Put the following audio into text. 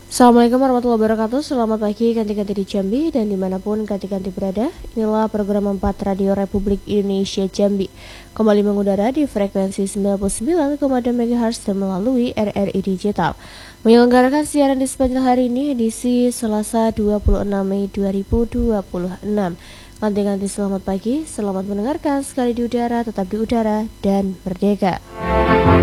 Assalamualaikum warahmatullahi wabarakatuh. Selamat pagi ganti-ganti di Jambi dan dimanapun ganti-ganti berada. Inilah program 4 Radio Republik Indonesia Jambi, kembali mengudara di frekuensi 99,2 MHz dan melalui RRI Digital. Menyelenggarakan siaran di sepanjang hari ini edisi Selasa 26 Mei 2026. Ganti-ganti selamat pagi, selamat mendengarkan, sekali di udara, tetap di udara, dan merdeka.